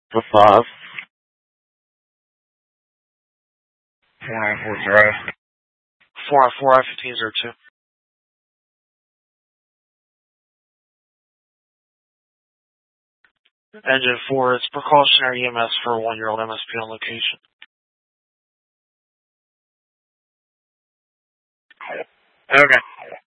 The 5. 4940. 494 I-1502. Engine 4, it's precautionary EMS for a 1-year-old MSP on location. Okay.